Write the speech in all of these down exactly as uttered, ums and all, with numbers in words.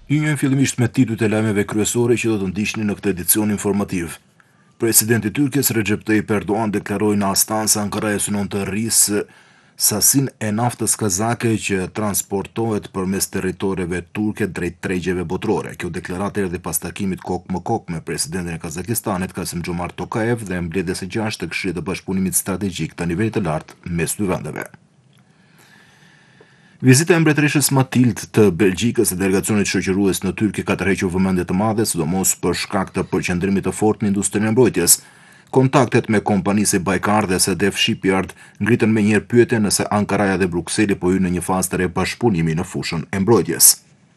Ju njeh fillimisht me titujt e lajmeve kryesore që do të ndiqni në këtë edicion informativ. Presidenti i Turqisë Recep Tayyip Erdogan deklaroi në Astan se Ankaraja synon të rrisë sasinë e naftës kazake që transportohet përmes territoreve turke drejt tregjeve botërore. Kjo deklaratë erdhi pas takimit kokë më kokë me presidentin e Kazakistanit Kassym-Jomart Tokayev dhe mbledhjes së gjashtë të Këshillit të Bashkëpunimit Strategjik të nivelit të lartë mes dy vendeve. Vizita e mbretëreshës Matilde të Belgjikës e delegacionit shoqërues në Turqi ka tërhequr vëmendje të madhe, sidomos për shkak të përqendrimit të fortë në industrinë e mbrojtjes. Kontaktet me kompaninë si Baykar dhe S D F Shipyard ngritën menjëherë pyetjen nëse Ankaraja dhe Brukseli po hyn në një fazë të re bashkëpunimi në fushën e mbrojtjes.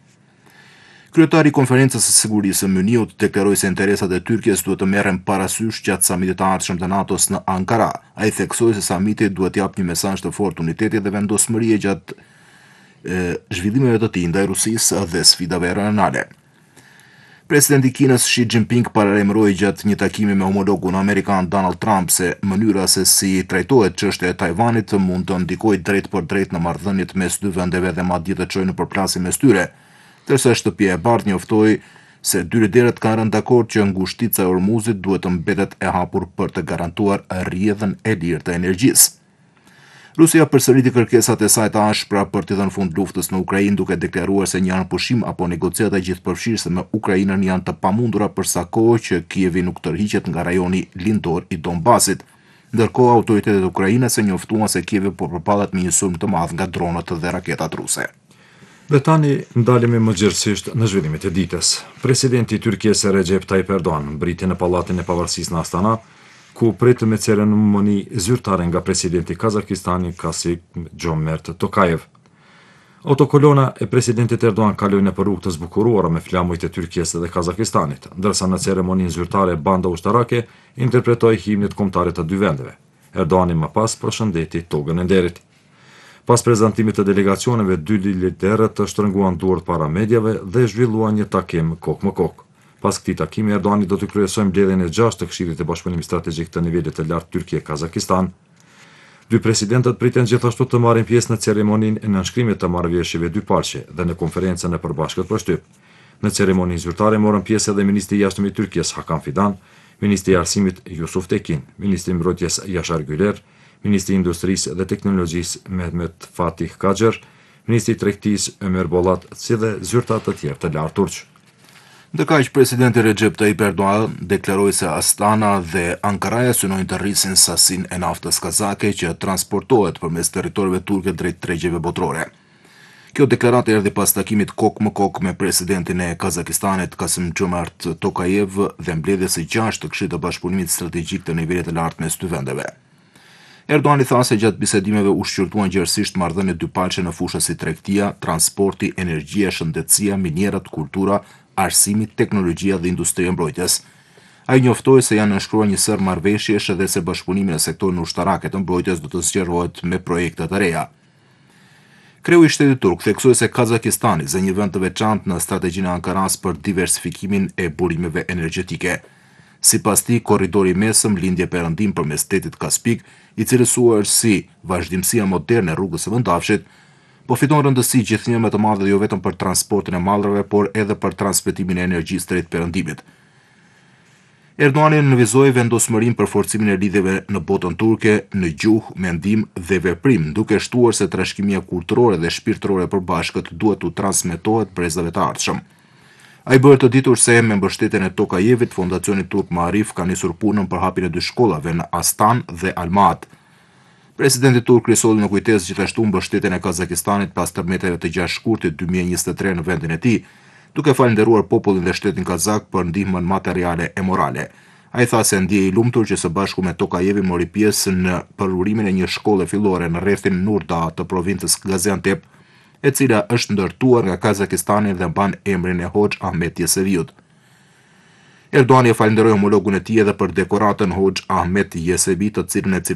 Kryetari i Konferencës së Sigurisë së Myniut deklaroi se interesat e Turqisë duhet të merren parasysh gjatë samitit të ardhshëm të NATO-s në Ankara. Ai theksoi se samiti duhet të japë një mesazh të fortë uniteti dhe vendosmërie gjatë zhvillimeve të tij ndaj Rusisë dhe sfidave rajonale. Presidenti i Kinës Xi Jinping paralajmëroi gjatë një takimi me homologun amerikan Donald Trump se mënyra se si trajtohet çështja e Tajvanit mund të ndikojë drejt për drejt në marrëdhëniet mes dy vendeve dhe madje të çojë në përplasje mes tyre. Ndërsa Shtëpia e Bardhë njoftoi se dy liderët kanë rënë dakord që ngushtica e Ormuzit duhet të mbetet e hapur për të garantuar rrjedhën e lirë të energjisë. Rusia përsëriti kërkesat e saj të ashpra për të dhënë fund luftës në Ukrainë, duke deklaruar se një anëpushim apo negociata gjithëpërfshirëse me Ukrainën janë të pamundura për sa kohë që Kievi nuk tërhiqet nga rajoni lindor i Donbasit. Ndërkohë, autoritetet ukrainase njoftuan se Kievi po përballet me një sulm të madh nga dronët dhe raketat ruse. Dhe tani ndalemi më gjithësisht në zhvillimet e ditës. Presidenti i Turqisë Recep Tayyip Erdogan mbriti në Pallatin e Pavarësisë në Astana, ku prit me ceremoni zyrtare nga presidenti i Kazakistanit Kassym-Jomart Tokayev. Autokolona e presidentit Erdogan kaloi në rrugë të zbukuruara me flamujt e Turqisë dhe Kazakistanit, ndërsa në ceremoninë zyrtare banda ushtarake interpretoi himnin kombëtar të dy vendeve. Erdogani më pas përshëndeti tokën e nderit. Pas prezantimit të delegacioneve, dy liderët të shtrënguan duart para mediave dhe zhvilluan një takim kokë më kokë. Pas këtij takimi, Erdogani do të kryesojë mbledhjen e gjashtë të Këshillit të Bashkëpunimit Strategjik të nivelit të lartë Turqi-Kazakistan. Dy presidentët priten gjithashtu të marrin pjesë në ceremoninë e nënshkrimit të marrëveshjeve dyparqe dhe në konferencën e përbashkët për shtyp. Në ceremoninë zyrtare morën pjesë edhe ministri i jashtëm i Turqisë Hakan Fidan, ministri i arsimit Yusuf Tekin, ministri i mbrojtjes Yashar Güler, ministri i industrisë dhe teknologjisë Mehmet Fatih Kaxher, ministri i tregtisë Ömer Bolat, si dhe zyrtar të tjerë të lartë turq. Ndërkaq, presidenti Recep Tayyip Erdogan deklaroi se Astana dhe Ankaraja synojnë të rrisin sasinë e naftës kazake që transportohet përmes territoreve turke drejt tregjeve botërore. Kjo deklaratë erdhi pas takimit kokë më kokë me presidentin e Kazakistanit Kassym-Jomart Tokayev dhe mbledhjes së gjashtë të Këshillit të Bashkëpunimit Strategjik të nivelit të lartë mes dy vendeve. Erdogani tha se gjatë bisedimeve u shqyrtuan gjerësisht marrëdhënie dypalqe në fusha si tregtia, transporti, energjia, shëndetësia, minierat, kultura, arsimi, teknologjia dhe industria e mbrojtjes. Ai njoftoi se janë nënshkruar një sër marrëveshjesh dhe se bashkëpunimi në sektorin ushtarak të mbrojtjes do të zgjerohet me projekte të reja. Kreu i shtetit turk theksoi se Kazakistani zë një vend të veçantë në strategjinë e Ankaras për diversifikimin e burimeve energjetike. Sipas tij, korridori i mesëm lindje perëndim përmes detit Kaspik, i cilësuar si vazhdimësia moderne e rrugës së Vëndafshit, po fiton rëndësi gjithnjë më të madhe jo vetëm për transportin e mallrave, por edhe për transmetimin e energjisë drejt perëndimit. Erdogani nënvizoi vendosmërinë për forcimin e lidhjeve në botën turke në gjuhë, mendim dhe veprim, duke shtuar se trashëgimia kulturore dhe shpirtërore e përbashkët duhet u transmetohet brezave të ardhshëm. Ai bëri të ditur se me mbështetjen e Tokayevit, Fondacioni Turk Maarif ka nisur punën për hapjen e dy shkollave në Astan dhe Almat. Presidenti turk kryesoli në kujtesë gjithashtu mbështetjen e Kazakistanit pas tërmeteve të gjashtë shkurtit dy mijë e njëzet e tre në vendin e tij, duke falënderuar popullin dhe shtetin kazak për ndihmën materiale e morale. Ai tha se ndjej i lumtur që së bashku me Tokayevin mori pjesë në përurimin e një shkolle fillore në rrethin Nurda të provincës Gaziantep, e cila është ndërtuar nga Kazakistani dhe mban emrin e Hoxh Ahmet Yeseviut. Erdogani e falënderoi homologun e tij edhe për dekoratën Hoxh Ahmet Yesevi, të cilën e